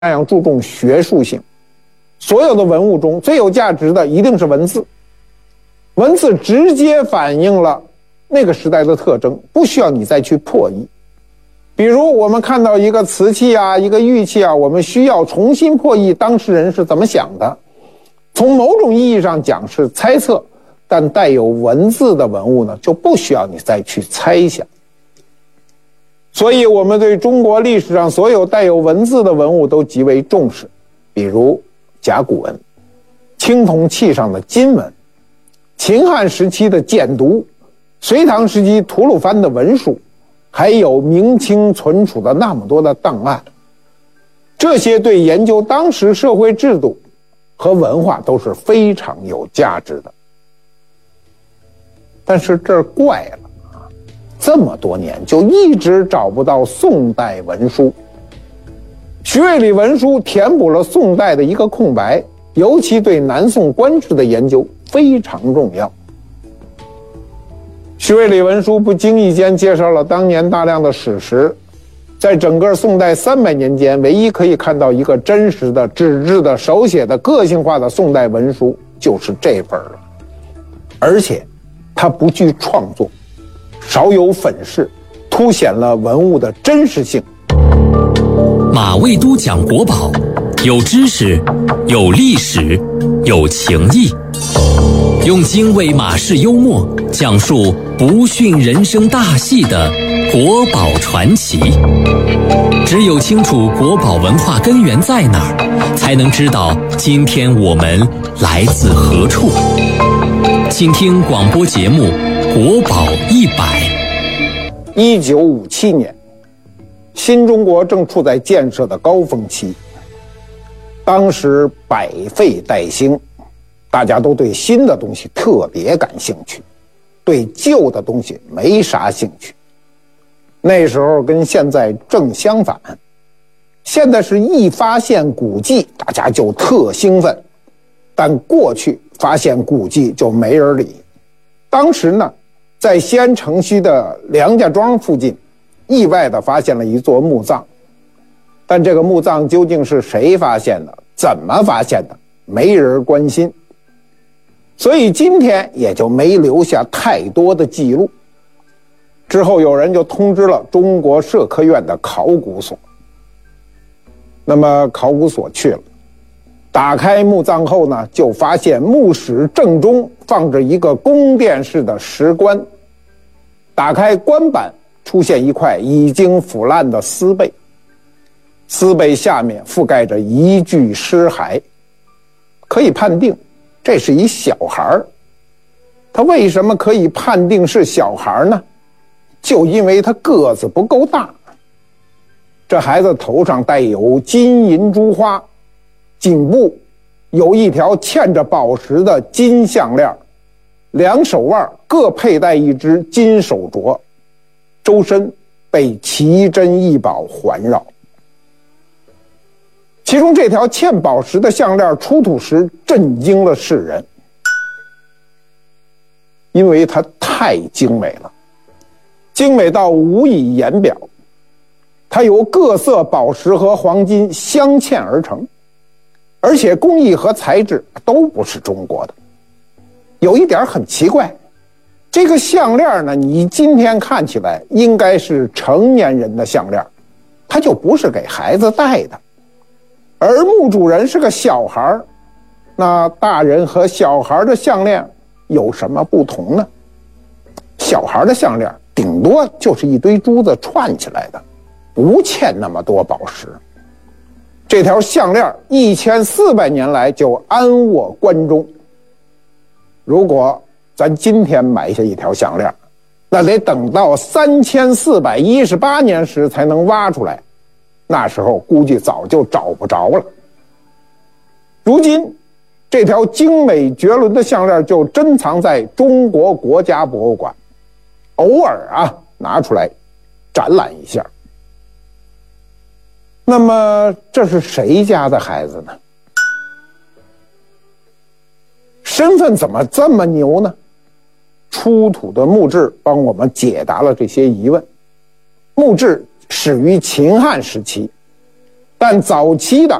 那样注重学术性。所有的文物中最有价值的一定是文字，文字直接反映了那个时代的特征，不需要你再去破译。比如我们看到一个瓷器啊，一个玉器啊，我们需要重新破译当事人是怎么想的。从某种意义上讲是猜测，但带有文字的文物呢，就不需要你再去猜想。所以我们对中国历史上所有带有文字的文物都极为重视，比如甲骨文、青铜器上的金文、秦汉时期的简牍、隋唐时期吐鲁番的文书，还有明清存储的那么多的档案，这些对研究当时社会制度和文化都是非常有价值的。但是这儿怪了啊，这么多年就一直找不到宋代文书。徐渭里文书填补了宋代的一个空白，尤其对南宋官制的研究非常重要。徐渭里文书不经意间介绍了当年大量的史实，在整个宋代300年间，唯一可以看到一个真实的、纸质的、手写的、个性化的宋代文书，就是这份了。而且，它不具创作，少有粉饰，凸显了文物的真实性。 马未都讲国宝，有知识，有历史，有情谊，用精卫马式幽默讲述不逊人生大戏的国宝传奇。只有清楚国宝文化根源在哪儿，才能知道今天我们来自何处。请听广播节目《国宝100》。 1957年，新中国正处在建设的高峰期，当时百废待兴，大家都对新的东西特别感兴趣，对旧的东西没啥兴趣。那时候跟现在正相反，现在是一发现古迹大家就特兴奋，但过去发现古迹就没人理。当时呢，在西安城西的梁家庄附近意外地发现了一座墓葬，但这个墓葬究竟是谁发现的，怎么发现的，没人关心，所以今天也就没留下太多的记录。之后有人就通知了中国社科院的考古所，那么考古所去了，打开墓葬后呢，就发现墓室正中放着一个宫殿式的石棺，打开棺板出现一块已经腐烂的丝被，丝被下面覆盖着一具尸骸，可以判定这是一小孩。他为什么可以判定是小孩呢？就因为他个子不够大。这孩子头上带有金银珠花，颈部有一条嵌着宝石的金项链，两手腕各佩戴一只金手镯，周身被奇珍异宝环绕。其中这条嵌宝石的项链出土时震惊了世人，因为它太精美了，精美到无以言表。它由各色宝石和黄金镶嵌而成，而且工艺和材质都不是中国的。有一点很奇怪，这个项链呢，你今天看起来应该是成年人的项链，它就不是给孩子戴的。而墓主人是个小孩，那大人和小孩的项链有什么不同呢？小孩的项链顶多就是一堆珠子串起来的，不嵌那么多宝石。这条项链1400年来就安卧棺中。如果咱今天买下一条项链，那得等到3418年时才能挖出来，那时候估计早就找不着了。如今这条精美绝伦的项链就珍藏在中国国家博物馆，偶尔拿出来展览一下。那么这是谁家的孩子呢？身份怎么这么牛呢？出土的墓志帮我们解答了这些疑问。墓志始于秦汉时期， 但早期的